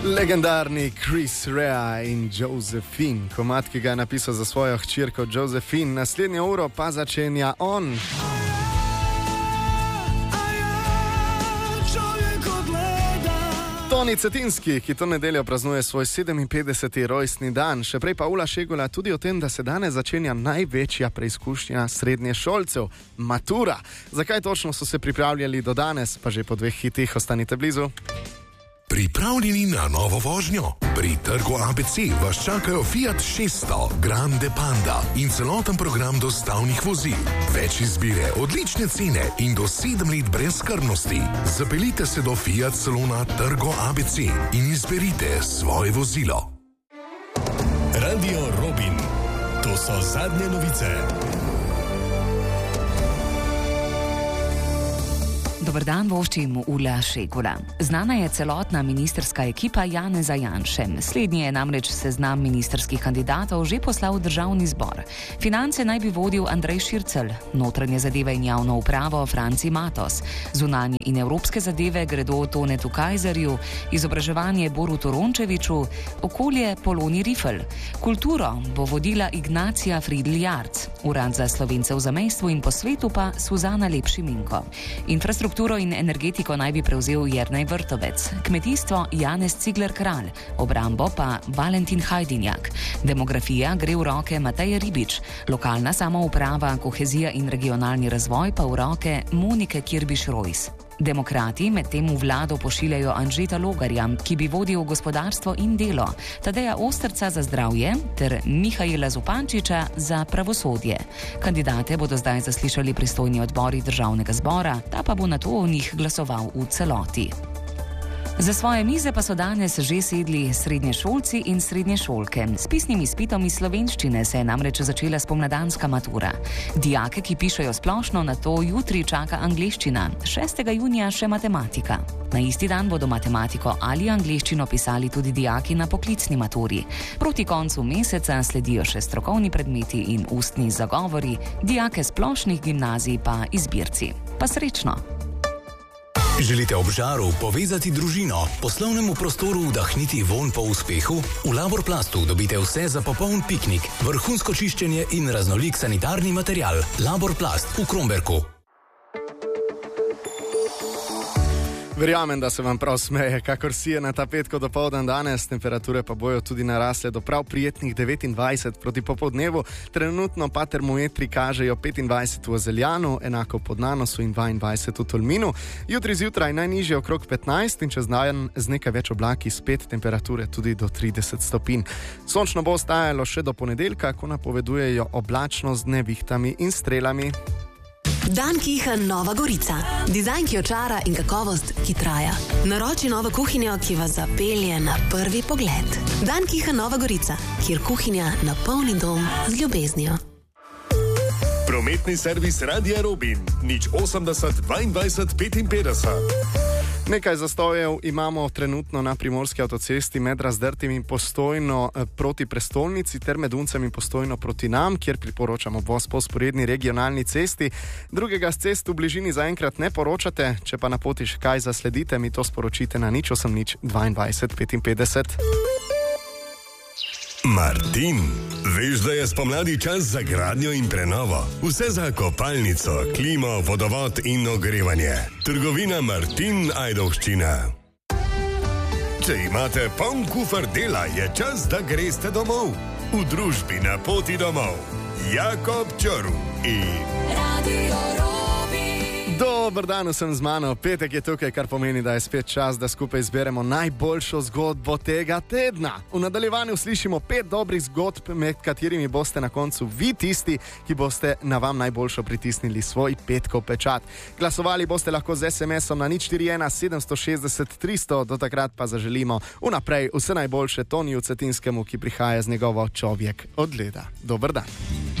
Legendarni Chris Rea in Josephine, komad, ki ga je napisal za svojo hčerko Josephine. Naslednjo uro pa začenja on. Toni Cetinski, ki to nedeljo praznuje svoj 57. rojstni dan, še prej pa Ula Šegula tudi o tem, da se danes začenja največja preizkušnja srednješolcev, matura. Zakaj točno so se pripravljali do danes, pa že po 2 hitih, ostanite blizu. Pripravljeni na novo vožnjo? Pri trgu ABC vas čakajo Fiat 600, Grande Panda in celoten program dostavnih vozil. Več izbire, odlične cene in do 7 let brezskrbnosti. Zapeljite se do Fiat salona Trgo ABC in izberite svoje vozilo. Radio Robin. To so zadnje novice. Dober dan, voščim Ula Šegula. Znana je celotna ministrska ekipa Janeza Janše. Slednji je namreč seznam ministrskih kandidatov že poslal v državni zbor. Finance naj bi vodil Andrej Šircelj, notranje zadeve in javno upravo Franci Matos, zunanje in evropske zadeve gredo Tonetu Kajzerju, izobraževanje Borutu Rončeviču, okolje Poloni Rifel, kulturo bo vodila Ignacija Friedl Jarc, urad za Slovence v zamejstvu in po svetu pa Suzana Lepšiminko. Infrastrukturo in energetiko naj bi prevzel Jernej Vrtovec, kmetijstvo Janez Cigler Kralj, obrambo pa Valentin Hajdinjak. Demografija gre v roke Mateje Ribič, lokalna samouprava, kohezija in regionalni razvoj pa v roke Monike Kirbiš-Rojs. Demokrati medtem v vlado pošiljajo Anžeta Logarja, ki bi vodil gospodarstvo in delo, Tadeja Osterca za zdravje ter Mihajla Zupančiča za pravosodje. Kandidate bodo zdaj zaslišali pristojni odbori državnega zbora, ta pa bo nato o njih glasoval v celoti. Za svoje mize pa so danes že sedli srednješolci in srednješolke. S pisnim izpitom iz slovenščine se je namreč začela spomladanska matura. Dijake, ki pišejo splošno, na to jutri čaka angleščina, 6. junija še matematika. Na isti dan bodo matematiko ali angleščino pisali tudi dijaki na poklicni maturi. Proti koncu meseca sledijo še strokovni predmeti in ustni zagovori, dijake splošnih gimnazij pa izbirci. Pa srečno! Želite ob žaru povezati družino, poslovnemu prostoru vdahniti vonj po uspehu? V Laborplastu dobite vse za popoln piknik, vrhunsko čiščenje in raznolik sanitarni material. Laborplast v Kromberku. Verjamem, da se vam prav smeje, kakor si je na ta petko dopoldan danes, temperature pa bojo tudi narasle do prav prijetnih 29 proti popoldnevu, trenutno pa termometri kažejo 25 v Zeljanu, enako pod Nanosu in 22 v Tolminu, jutri zjutraj najnižje okrog 15 in čez dan z nekaj več oblaki spet temperature tudi do 30 stopinj. Sončno bo ostajalo še do ponedeljka, ko napovedujejo oblačnost z nevihtami in strelami. Dan Kiha Nova Gorica. Dizajn, ki očara in kakovost, ki traja. Naroči novo kuhinjo, ki vas zapelje na prvi pogled. Dan Kiha Nova Gorica, kjer kuhinja napolni dom z ljubeznijo. Prometni servis Radia Robin. 080 22 55. Nekaj zastojev imamo trenutno na Primorski avtocesti med Razdrtim in Postojno proti prestolnici ter med Uncem in Postojno proti nam, kjer priporočamo voz po vzporedni regionalni cesti. Drugega z cest v bližini zaenkrat ne poročate, če pa na poti še kaj zasledite, mi to sporočite na 080 22 55. Martin, veš, da je spomladi čas za gradnjo in prenovo? Vse za kopalnico, klimo, vodovod in ogrevanje. Trgovina Martin Ajdovščina. Če imate poln kufer dela, je čas, da greste domov. V družbi Na poti domov. Jakob Čorv in Radio Robin. Dober dan, vsem z mano. Petek je tukaj, kar pomeni, da je spet čas, da skupaj izberemo najboljšo zgodbo tega tedna. V nadaljevanju slišimo 5 dobrih zgodb, med katerimi boste na koncu vi tisti, ki boste na vam najboljšo pritisnili svoj petkov pečat. Glasovali boste lahko z SMS-om na 041 760 300, do takrat pa zaželimo vnaprej vse najboljše Toniju Cetinskemu, ki prihaja z njegovo Človek od leda. Dober dan.